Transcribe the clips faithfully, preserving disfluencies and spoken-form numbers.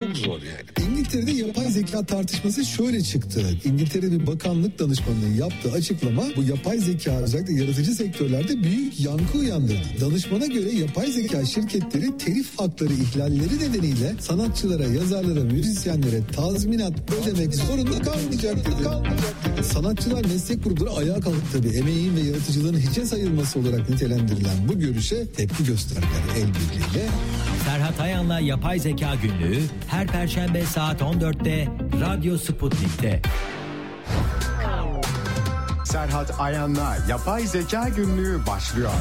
çok zor yani. İngiltere'de yapay zeka tartışması şöyle çıktı. İngiltere'de bir bakanlık danışmanının yaptığı açıklama bu yapay zeka özellikle yaratıcı sektörlerde büyük yankı uyandırdı. Danışmana göre yapay zeka şirketleri telif hakları ihlalleri nedeniyle sanatçılara, yazarlara, müzisyenlere tazminat ödemek zorunda kalmayacak dedi. Sanatçılar meslek grupları ayağa kalktı tabii. Emeğin ve yaratıcılığın hiçe sayılması olarak nitelendirilen bu görüşe tepki gösterdiler el birliğiyle. Serhat Ayan'la Yapay Zeka Günlüğü her Perşembe saat on dörtte Radyo Sputnik'te. Serhat Ayan'la Yapay Zeka Günlüğü başlıyor.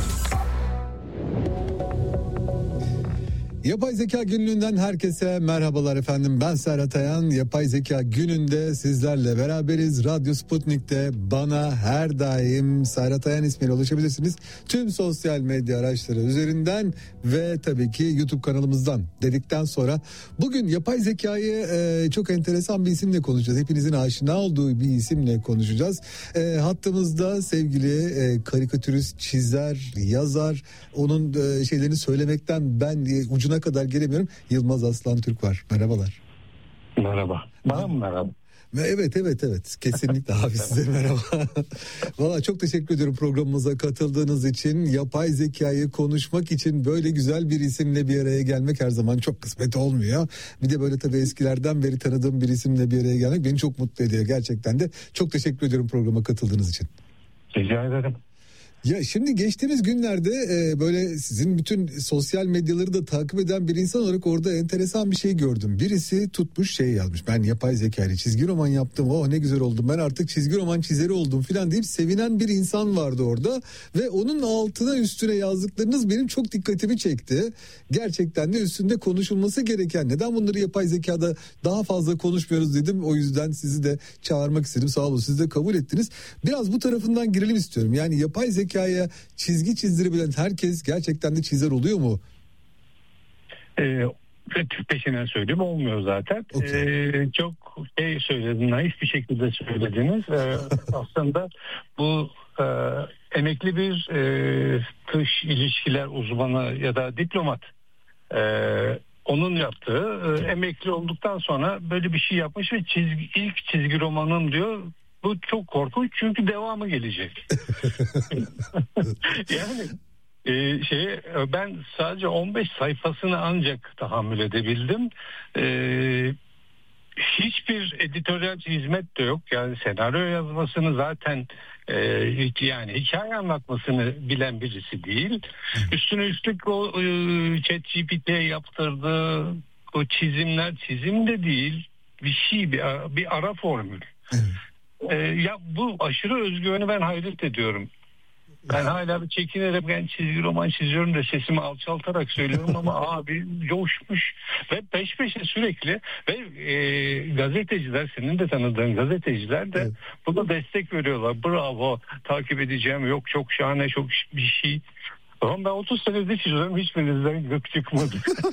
Yapay Zeka Günlüğü'nden herkese merhabalar efendim. Ben Serhat Ayan. Yapay Zeka Günü'nde sizlerle beraberiz. Radyo Sputnik'te bana her daim Serhat Ayan ismiyle ulaşabilirsiniz. Tüm sosyal medya araçları üzerinden ve tabii ki YouTube kanalımızdan dedikten sonra bugün yapay zekayı e, çok enteresan bir isimle konuşacağız. Hepinizin aşina olduğu bir isimle konuşacağız. E, hattımızda sevgili e, karikatürist, çizer, yazar, onun e, şeylerini söylemekten ben e, ucuna kadar gelemiyorum. Yılmaz Aslan Türk var. Merhabalar. Merhaba. Bana mı merhaba? Evet evet evet kesinlikle abi size merhaba. Valla çok teşekkür ediyorum programımıza katıldığınız için. Yapay zekayı konuşmak için böyle güzel bir isimle bir araya gelmek her zaman çok kısmet olmuyor. Bir de böyle tabii eskilerden beri tanıdığım bir isimle bir araya gelmek beni çok mutlu ediyor gerçekten de. Çok teşekkür ediyorum programa katıldığınız için. Rica ederim. Ya şimdi geçtiğimiz günlerde e, böyle sizin bütün sosyal medyaları da takip eden bir insan olarak orada enteresan bir şey gördüm. Birisi tutmuş şey yazmış. Ben yapay zeka ile çizgi roman yaptım. Oh ne güzel oldum. Ben artık çizgi roman çizeri oldum filan deyip sevinen bir insan vardı orada. Ve onun altına üstüne yazdıklarınız benim çok dikkatimi çekti. Gerçekten de üstünde konuşulması gereken. Neden bunları yapay zekada daha fazla konuşmuyoruz dedim. O yüzden sizi de çağırmak istedim. Sağ olun siz de kabul ettiniz. Biraz bu tarafından girelim istiyorum. Yani yapay zeka hikayeye çizgi çizdirebilen herkes gerçekten de çizer oluyor mu? Ee, peşinden söyleyeyim olmuyor zaten. Okay. Ee, çok şey söylediniz, naif bir şekilde söylediniz. Ee, aslında bu e, emekli bir e, dış ilişkiler uzmanı ya da diplomat e, onun yaptığı e, emekli olduktan sonra böyle bir şey yapmış ve çizgi, ilk çizgi romanım diyor. Bu çok korkunç çünkü devamı gelecek. Yani e, şey ben sadece on beş sayfasını ancak tahammül edebildim. E, hiçbir editoryal hizmet de yok. Yani senaryo yazmasını zaten e, yani hikaye anlatmasını bilen birisi değil. Üstüne üstlük o e, ChatGPT yaptırdığı o çizimler çizim de değil. Bir şey bir, bir ara formül. Ee, ya bu aşırı özgüveni ben hayret ediyorum. Ben hala bir çekinerek ben çizgi roman çiziyorum da sesimi alçaltarak söylüyorum ama abi coşmuş ve peş peşe sürekli ve e, gazeteciler senin de tanıdığın gazeteciler de evet. Buna destek veriyorlar. Bravo takip edeceğim yok çok şahane çok bir şey. Tamam ben otuz senedir çiziyorum hiçbirinizden gık çıkmadı.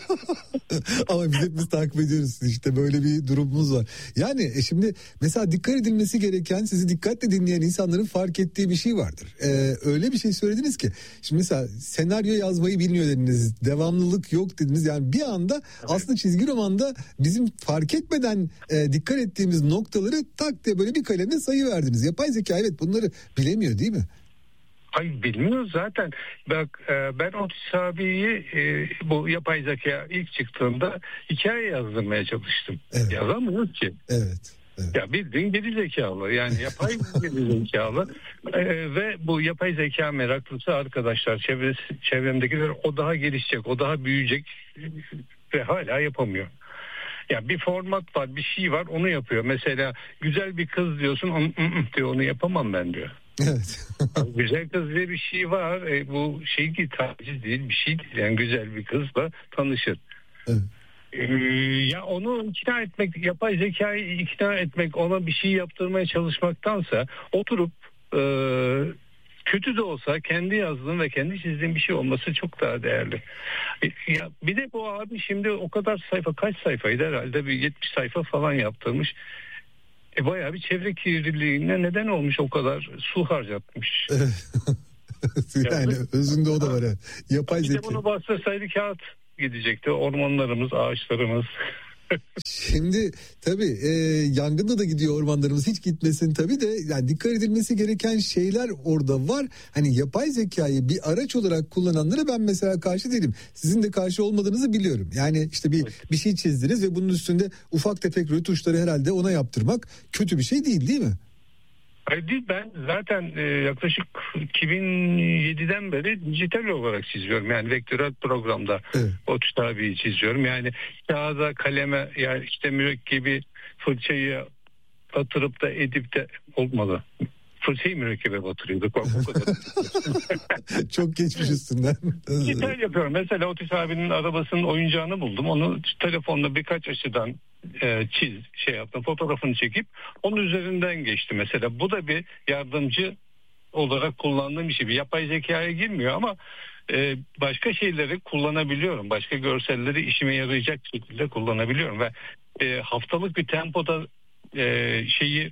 Ama biz hepimiz takip ediyoruz işte böyle bir durumumuz var. Yani e şimdi mesela dikkat edilmesi gereken sizi dikkatle dinleyen insanların fark ettiği bir şey vardır. Ee, öyle bir şey söylediniz ki şimdi mesela senaryo yazmayı bilmiyor dediniz devamlılık yok dediniz yani bir anda evet. Aslında çizgi romanda bizim fark etmeden e, dikkat ettiğimiz noktaları tak diye böyle bir kalemle sayıverdiniz. Yapay zeka evet bunları bilemiyor değil mi? Hayır bilmiyoruz zaten. Bak ben Otis abiyi bu yapay zeka ilk çıktığında hikaye yazdırmaya çalıştım. Evet. Yazamıyoruz ki. Evet. Evet. Ya bildiğin geri zekalı yani yapay geri zekalı ee, ve bu yapay zeka meraklısı arkadaşlar çevresi, çevremdekiler o daha gelişecek o daha büyüyecek ve hala yapamıyor. Ya bir format var bir şey var onu yapıyor. Mesela güzel bir kız diyorsun onu, diyor, onu yapamam ben diyor. Evet. Güzel kız diye bir şey var. E, bu şey ki taciz değil bir şey değil. Yani güzel bir kızla tanışır. Evet. E, ya onu ikna etmek, yapay zekayı ikna etmek, ona bir şey yaptırmaya çalışmaktansa oturup e, kötü de olsa kendi yazdığın ve kendi çizdiğin bir şey olması çok daha değerli. E, ya bir de bu abi şimdi o kadar sayfa kaç sayfaydı herhalde bir yetmiş sayfa falan yaptırmış. E bayağı bir çevre kirliliğine neden olmuş o kadar su harcatmış. yani, yani özünde o da var. Yapay bir zeka. de bunu bastırsaydı kağıt gidecekti. Ormanlarımız, ağaçlarımız. Şimdi tabii e, yangında da gidiyor ormanlarımız, hiç gitmesin tabii de, yani dikkat edilmesi gereken şeyler orada var. Hani yapay zekayı bir araç olarak kullananlara ben mesela karşı değilim. Sizin de karşı olmadığınızı biliyorum. Yani işte bir Evet. bir şey çizdiniz ve bunun üstünde ufak tefek rötuşları herhalde ona yaptırmak kötü bir şey değil, değil mi? Hayır değil, ben zaten e, yaklaşık iki bin yediden beri dijital olarak çiziyorum. Yani vektörel programda Evet. o tabiyi çiziyorum. Yani kağıda, kaleme, yani işte mürekkebi, fırçayı batırıp da edip de olmalı. Fırçayı mürekkebe batırıyorduk. Bak, o kadar. Çok geçmiş üstünden. Dijital yapıyorum. Mesela Otis abinin arabasının oyuncağını buldum. Onu telefonla birkaç açıdan e, çiz, şey yaptım. Fotoğrafını çekip onun üzerinden geçti mesela. Bu da bir yardımcı olarak kullandığım bir şey. Bir yapay zekaya girmiyor ama e, başka şeyleri kullanabiliyorum. Başka görselleri işime yarayacak şekilde kullanabiliyorum ve e, haftalık bir tempoda e, şeyi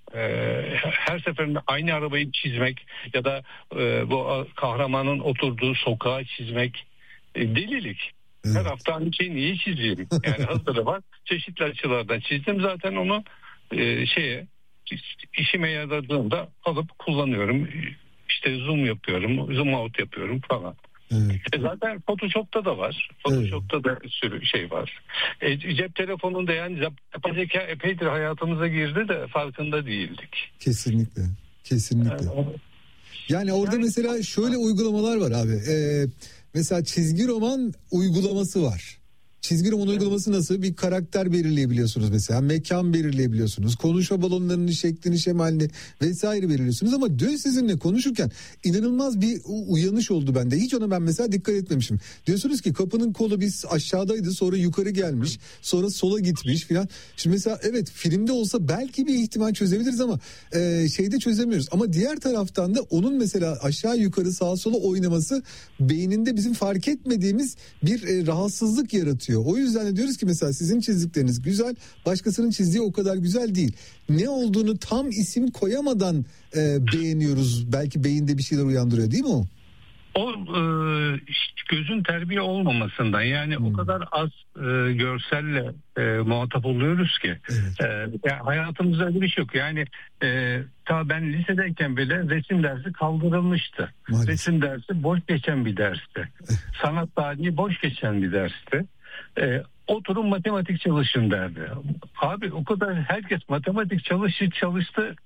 Ee, her seferinde aynı arabayı çizmek ya da e, bu kahramanın oturduğu sokağı çizmek e, delilik. Evet. Her hafta aynı şeyi niye çizeyim? Yani hazırı var. Çeşitli açılardan çizdim. Zaten onu e, şeye işime yaradığında alıp kullanıyorum. İşte zoom yapıyorum, zoom out yapıyorum falan. Evet. E zaten Photoshop'ta da var. Photoshop'ta da bir sürü şey var. E, cep telefonunda yani yapay zeka epeydir hayatımıza girdi de farkında değildik. Kesinlikle. Kesinlikle. Yani, Yani orada Yani- mesela şöyle uygulamalar var abi. Ee, mesela çizgi roman uygulaması var. Çizgi roman uygulaması nasıl? Bir karakter belirleyebiliyorsunuz mesela. Mekan belirleyebiliyorsunuz. Konuşma balonlarının şeklini, şemalini vesaire belirliyorsunuz. Ama dün sizinle konuşurken inanılmaz bir uyanış oldu bende. Hiç ona ben mesela dikkat etmemişim. Diyorsunuz ki kapının kolu biz aşağıdaydı, sonra yukarı gelmiş, sonra sola gitmiş filan. Şimdi mesela evet, filmde olsa belki bir ihtimal çözebiliriz ama e, şeyde çözemiyoruz. Ama diğer taraftan da onun mesela aşağı yukarı sağa sola oynaması beyninde bizim fark etmediğimiz bir e, rahatsızlık yaratıyor. O yüzden de diyoruz ki mesela sizin çizdikleriniz güzel, başkasının çizdiği o kadar güzel değil. Ne olduğunu tam isim koyamadan e, beğeniyoruz. Belki beyinde bir şeyler uyandırıyor, değil mi o? o e, işte gözün terbiye olmamasından, yani Hmm. o kadar az e, görselle e, muhatap oluyoruz ki Evet. e, yani hayatımızda öyle bir şey yok. Yani e, ta ben lisedeyken bile resim dersi kaldırılmıştı. Maalesef. Resim dersi boş geçen bir dersti. Sanat tarihi boş geçen bir dersti. E, oturun matematik çalışın derdi. Abi o kadar herkes matematik çalıştı çalıştı.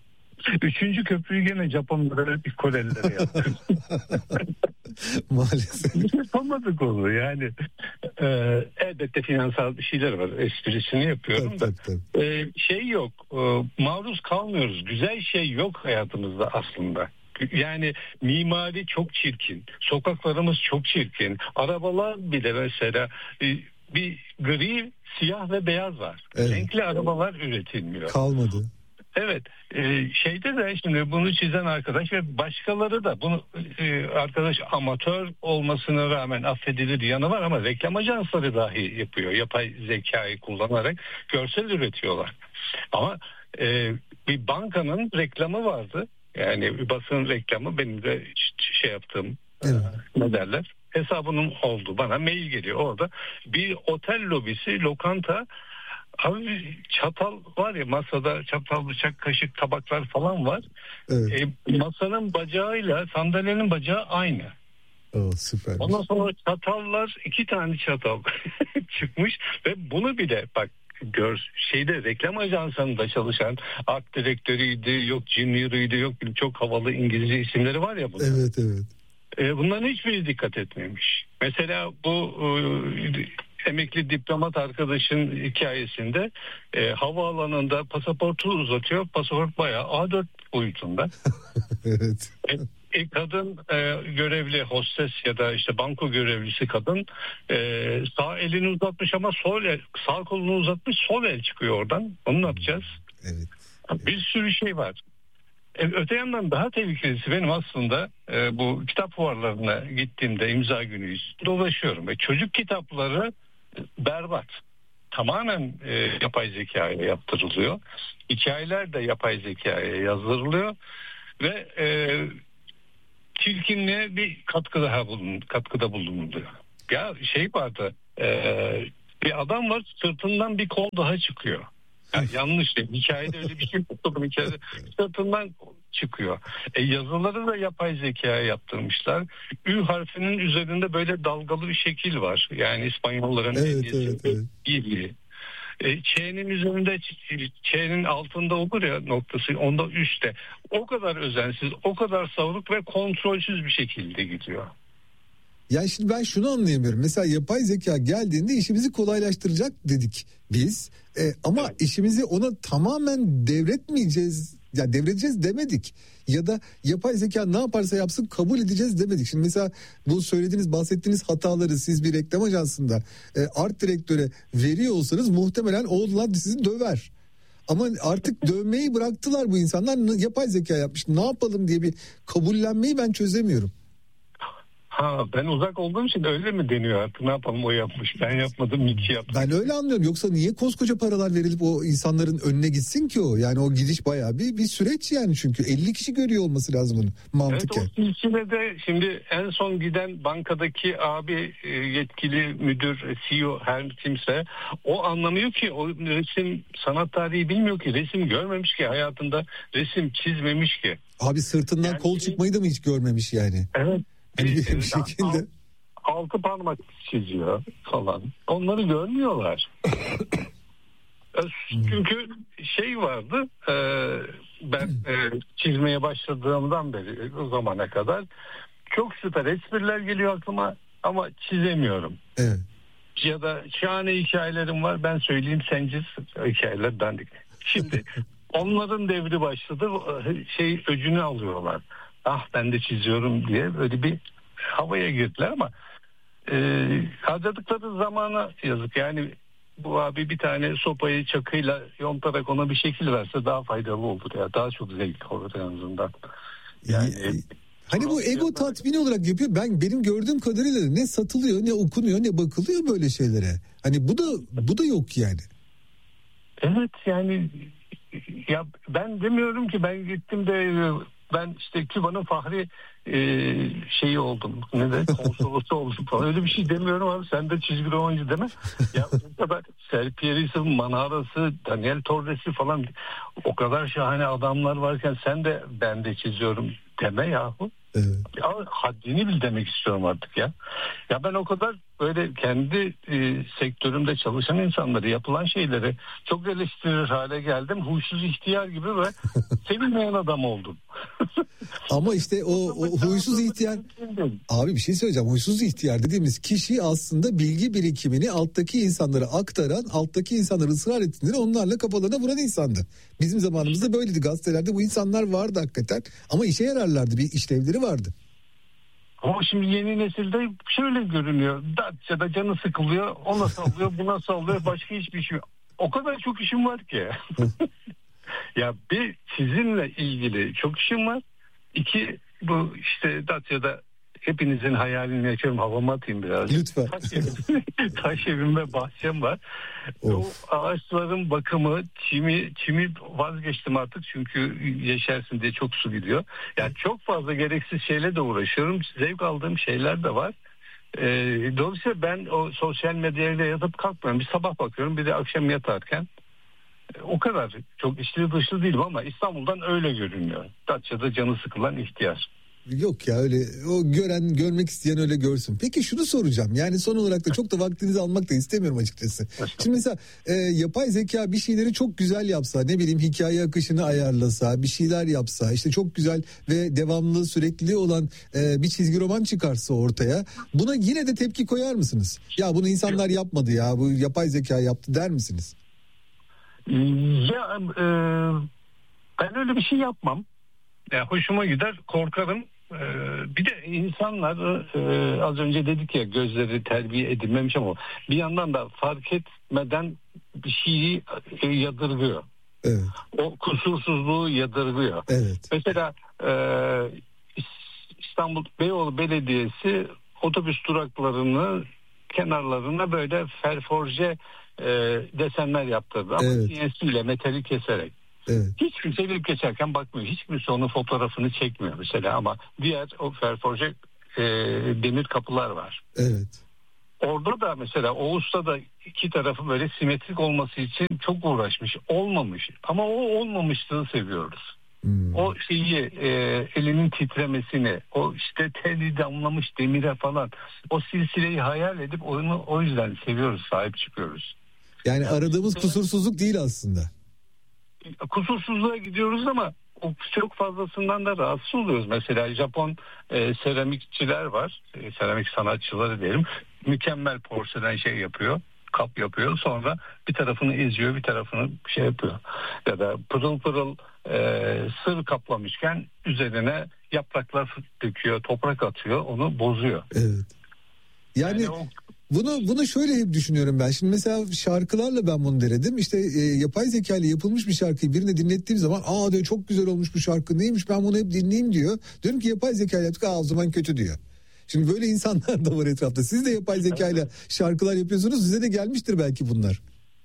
Üçüncü köprüyü gene Japonlara, Korelilere yaptı. Maalesef. Yapamadık onu yani. E, elbette finansal bir şeyler var. Esprisini yapıyorum Tabii, da. tabii, tabii. E, şey yok. E, maruz kalmıyoruz. Güzel şey yok hayatımızda aslında. Yani mimari çok çirkin. Sokaklarımız çok çirkin. Arabalar bile mesela e, bir gri, siyah ve beyaz var. Evet. Renkli arabalar üretilmiyor. Kalmadı. Evet, e, şeyde de şimdi bunu çizen arkadaş ve başkaları da bunu e, arkadaş amatör olmasına rağmen affedilir yanı var ama reklam ajansları dahi yapıyor. Yapay zekayı kullanarak görsel üretiyorlar. Ama e, bir bankanın reklamı vardı. Yani bir basın reklamı, benim de şey yaptığım Evet. e, ne derler? Hesabının oldu, bana mail geliyor orada. Bir otel lobisi, lokanta. Abi çatal var ya masada, çatal, bıçak, kaşık, tabaklar falan var. Evet. E, masanın bacağıyla sandalyenin bacağı aynı. Oh, süper. Ondan sonra çatallar, iki tane çatal çıkmış ve bunu bile bak gör, şeyde reklam ajansında çalışan art direktörüydü, yok junior'ıydı, yok çok havalı İngilizce isimleri var ya bunun. Evet, evet. E, bunların hiçbiri dikkat etmemiş. Mesela bu e, emekli diplomat arkadaşın hikayesinde e, havaalanında pasaportu uzatıyor. Pasaport bayağı A dört boyutunda. Evet. E, e, kadın e, görevli, hostes ya da işte banko görevlisi kadın e, sağ elini uzatmış ama sol el, sağ kolunu uzatmış, sol el çıkıyor oradan. Onu ne yapacağız? Evet. Bir sürü şey var. E, öte yandan daha tehlikelisi benim aslında e, bu kitap fuarlarına gittiğimde imza günü dolaşıyorum ve çocuk kitapları berbat. Tamamen e, yapay zekaya yaptırılıyor. Hikayeler de yapay zekaya yazdırılıyor ve e, çirkinliğe bir katkı daha bulun, katkıda bulunuluyor. Ya şey vardı, e, Bir adam var, sırtından bir kol daha çıkıyor. Yani yanlış değil. Hikayede öyle bir şey yok. Hikayede sırtından çıkıyor. E yazıları da yapay zekaya yaptırmışlar. Ü harfinin üzerinde böyle dalgalı bir şekil var. Yani İspanyolların evet, evet, evet. gibi. E, Ç'nin üzerinde, Ç'nin altında olur ya noktası, onda üstte. O kadar özensiz, o kadar savruk ve kontrolsüz bir şekilde gidiyor. Yani şimdi ben şunu anlayamıyorum. Mesela yapay zeka geldiğinde işimizi kolaylaştıracak dedik biz. E, ama evet. işimizi ona tamamen devretmeyeceğiz. Ya yani devredeceğiz demedik. Ya da yapay zeka ne yaparsa yapsın kabul edeceğiz demedik. Şimdi mesela bu söylediğiniz, bahsettiğiniz hataları siz bir reklam ajansında e, art direktöre veriyor olsanız muhtemelen oğullar sizi döver. Ama artık dövmeyi bıraktılar bu insanlar. Yapay zeka yapmış. Ne yapalım diye bir kabullenmeyi ben çözemiyorum. Ha, ben uzak olduğum için öyle mi deniyor artık? Ne yapalım, o yapmış, ben yapmadım, iki yaptım. Ben öyle anlıyorum. Yoksa niye koskoca paralar verilip o insanların önüne gitsin ki o? Yani o gidiş bayağı bir bir süreç yani, çünkü elli kişi görüyor olması lazım bunu mantıken. Evet, o silsilede şimdi en son giden bankadaki abi, yetkili müdür, C E O her kimse o anlamıyor ki, o resim sanat tarihi bilmiyor ki, resim görmemiş ki, hayatında resim çizmemiş ki. Abi sırtından yani, kol çıkmayı da mı hiç görmemiş yani? Evet. Hani bir, bir şekilde altı parmak çiziyor falan. Onları görmüyorlar. Çünkü şey vardı, e, ben e, çizmeye başladığımdan beri o zamana kadar çok süper espriler geliyor aklıma ama çizemiyorum. Evet. Ya da şahane hikayelerim var, ben söyleyeyim, senciz hikayeler dandik. Şimdi onların devri başladı, şey öcünü alıyorlar. Ah ben de çiziyorum diye böyle bir havaya girdiler ama e, harcadıkları zamana yazık. Yani bu abi bir tane sopayı çakıyla yontarak ona bir şekil verse daha faydalı olur ya. Daha çok zevk olur en azından. Yani hani bu ego tatmini olarak yapıyor. Ben benim gördüğüm kadarıyla ne satılıyor, ne okunuyor, ne bakılıyor böyle şeylere. Hani bu da bu da yok yani. Evet yani ya ben demiyorum ki, ben gittim de ben işte Küba'nın fahri e, şeyi oldum. Ne de konsolosu oldum falan. Öyle bir şey demiyorum abi. Sen de çizgi romancı deme. Ya bu kadar Serpieris'i, Manara'sı, Daniel Torres'i falan o kadar şahane adamlar varken sen de ben de çiziyorum deme yahu. Evet. Ya haddini bil demek istiyorum artık ya. Ya ben o kadar böyle kendi e, sektörümde çalışan insanları, yapılan şeyleri çok eleştirir hale geldim. Huysuz ihtiyar gibi ve sevilmeyen adam oldum. Ama işte o, o huysuz ihtiyar, abi bir şey söyleyeceğim, huysuz ihtiyar dediğimiz kişi aslında bilgi birikimini alttaki insanlara aktaran, alttaki insanları ısrar ettiğinde onlarla kafalarına vuran insandı. Bizim zamanımızda böyleydi, gazetelerde bu insanlar vardı hakikaten ama işe yararlardı, bir işlevleri vardı. Ama şimdi yeni nesilde şöyle görünüyor. Datça'da canı sıkılıyor, ona sallıyor, buna sallıyor, başka hiçbir şey yok. O kadar çok işim var ki. Ya bir sizinle ilgili çok işim var. İki, bu işte Datça'da hepinizin hayalini yaşıyorum, havama atayım biraz. Lütfen. Taş evim, taş evim ve bahçem var. Of. O ağaçların bakımı, çimi, çimi vazgeçtim artık çünkü yeşersin diye çok su gidiyor. Yani çok fazla gereksiz şeyle de uğraşıyorum. Zevk aldığım şeyler de var. Ee, dolayısıyla ben o sosyal medyayla yatıp kalkmıyorum. Bir sabah bakıyorum, bir de akşam yatarken. O kadar çok içli dışlı değilim ama İstanbul'dan öyle görünüyor. Datça'da canı sıkılan ihtiyar. Yok ya, öyle o gören, görmek isteyen öyle görsün. Peki şunu soracağım, yani son olarak da çok da vaktinizi almak da istemiyorum açıkçası. Şimdi mesela e, yapay zeka bir şeyleri çok güzel yapsa, ne bileyim hikaye akışını ayarlasa, bir şeyler yapsa, işte çok güzel ve devamlı sürekli olan e, bir çizgi roman çıkarsa ortaya, buna yine de tepki koyar mısınız? Ya bunu insanlar yapmadı ya, bu yapay zeka yaptı der misiniz? Ya e, ben öyle bir şey yapmam. Ya, hoşuma gider, korkarım. E, bir de insanlar e, az önce dedik ya, gözleri terbiye edilmemiş ama bir yandan da fark etmeden bir şeyi e, yadırgıyor. Evet. O kusursuzluğu yadırgıyor. Evet. Mesela e, İstanbul Beyoğlu Belediyesi otobüs duraklarını kenarlarına böyle ferforje e, desenler yaptırdı ama evet. C N C ile metali keserek. Evet. Hiç kimse gelip geçerken bakmıyor. Hiç kimse onun fotoğrafını çekmiyor mesela ama diğer o ferforje e, demir kapılar var. Evet. orada da mesela o usta da iki tarafı böyle simetrik olması için çok uğraşmış. Olmamış. Ama o olmamışlığı seviyoruz. Hmm. O şeyi e, elinin titremesini, o işte teli damlamış demire falan, o silsileyi hayal edip onu o yüzden seviyoruz, sahip çıkıyoruz. Yani, yani aradığımız işte, kusursuzluk değil aslında. Kusursuzluğa gidiyoruz ama o çok fazlasından da rahatsız oluyoruz. Mesela Japon e, seramikçiler var, e, seramik sanatçıları diyelim, mükemmel porselen şey yapıyor, kap yapıyor, sonra bir tarafını eziyor, bir tarafını şey yapıyor. Ya da pırıl pırıl e, sır kaplamışken üzerine yapraklar döküyor, toprak atıyor, onu bozuyor. Evet. Yani, yani o... bunu bunu şöyle hep düşünüyorum ben. Şimdi mesela şarkılarla ben bunu denedim. İşte e, yapay zeka ile yapılmış bir şarkıyı birine dinlettiğim zaman, aa diyor, çok güzel olmuş bu şarkı, neymiş, ben bunu hep dinleyeyim diyor. Diyorum ki yapay zeka ile yaptık, aa o zaman kötü diyor. Şimdi böyle insanlar da var etrafta. Siz de yapay zeka ile şarkılar yapıyorsunuz. Size de gelmiştir belki bunlar.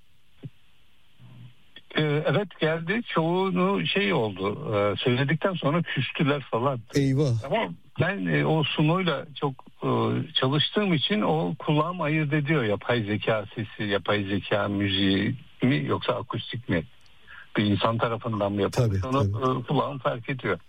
Evet, geldi. Çoğunu şey oldu. Söyledikten sonra küstüler falan. Eyvah. Ama ben o sunuyla çok çalıştığım için o kulağım ayırt ediyor. Yapay zeka sesi, yapay zeka müziği mi yoksa akustik mi? Bir insan tarafından mı yapılmış? Onu tabii. Kulağım fark ediyor.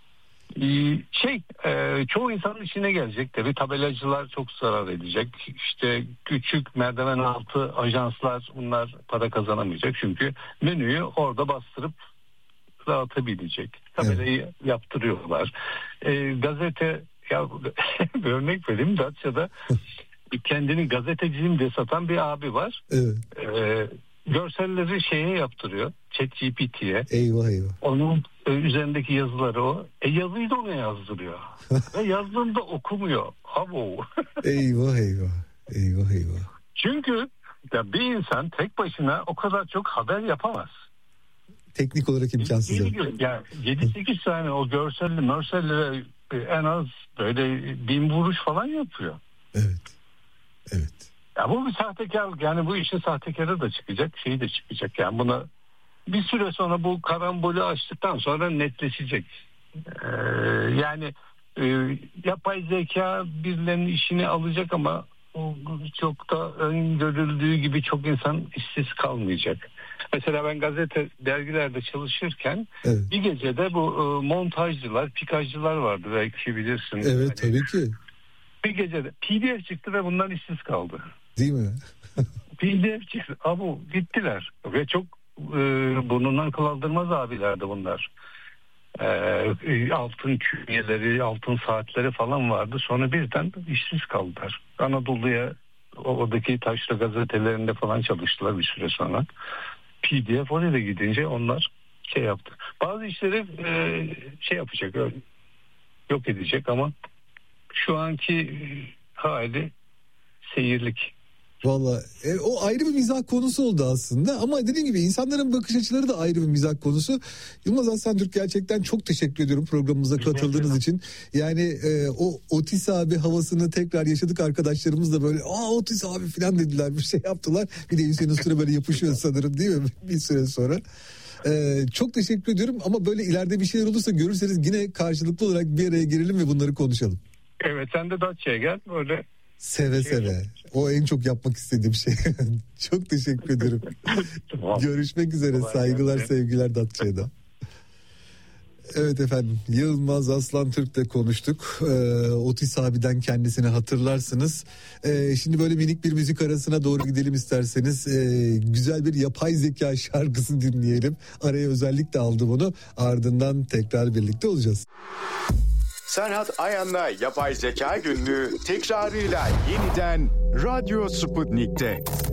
Şey, e, çoğu insanın işine gelecek tabii. Tabelacılar çok zarar edecek. İşte küçük merdiven altı ajanslar, bunlar para kazanamayacak. Çünkü menüyü orada bastırıp dağıtabilecek. Tabelayı evet. yaptırıyorlar. E, gazete, ya bir örnek vereyim. Datça'da kendini gazeteciyim diye satan bir abi var. Evet. E, görselleri şeye yaptırıyor, ChatGPT'ye. Eyvah eyvah. Onun e, üzerindeki yazıları o. E yazıyı da ona yazdırıyor. Ve yazdığında okumuyor. Abo. Eyvah eyvah. Eyvah eyvah. Çünkü ya bir insan tek başına o kadar çok haber yapamaz. Teknik olarak imkansız. Yani yedi sekiz tane o görselli mörsellere en az böyle bin vuruş falan yapıyor. Evet. Evet. Ya bu bir sahtekar, yani bu işin sahtekarı da çıkacak, şeyi de çıkacak. Yani buna bir süre sonra bu karambolü açtıktan sonra netleşecek. Ee, yani e, yapay zeka birilerinin işini alacak ama çok da öngörüldüğü gibi çok insan işsiz kalmayacak. Mesela ben gazete, dergilerde çalışırken evet. bir gecede bu e, montajcılar, pikajcılar vardı, belki bilirsin. Evet yani, tabii ki. Bir gecede P D F çıktı ve bundan işsiz kaldı. Değil mi? P D F çıktı. Abu gittiler. Ve çok e, burnundan kıl aldırmaz abilerdi bunlar. E, altın künyeleri, altın saatleri falan vardı. Sonra birden işsiz kaldılar. Anadolu'ya, oradaki taşra gazetelerinde falan çalıştılar bir süre sonra. P D F oraya da gidince onlar şey yaptı. Bazı işleri e, şey yapacak, öyle, yok edecek ama şu anki hali seyirlik. Valla e, o ayrı bir mizah konusu oldu aslında, ama dediğim gibi insanların bakış açıları da ayrı bir mizah konusu. Yılmaz Aslantürk, gerçekten çok teşekkür ediyorum programımıza katıldığınız için. Yani e, o Otis abi havasını tekrar yaşadık, arkadaşlarımız da böyle aa Otis abi falan dediler, bir şey yaptılar. Bir de Hüseyin üstüne böyle yapışıyor sanırım, değil mi bir süre sonra. Ee, çok teşekkür ediyorum, ama böyle ileride bir şeyler olursa görürseniz yine karşılıklı olarak bir araya girelim ve bunları konuşalım. Evet, sen de Datça'ya gel böyle. Seve şey seve. O en çok yapmak istediğim şey. Çok teşekkür ederim. Tamam. Görüşmek üzere. Kolay Saygılar, gelsin. Sevgiler Datça'ya da. Evet efendim, Yılmaz Aslantürk'le konuştuk. Ee, Otis abiden kendisini hatırlarsınız. Ee, şimdi böyle minik bir müzik arasına doğru gidelim isterseniz. Ee, güzel bir yapay zeka şarkısı dinleyelim. Araya özellikle aldım onu. Ardından tekrar birlikte olacağız. Serhat Ayan'la Yapay Zeka Günlüğü tekrarıyla yeniden Radyo Sputnik'te.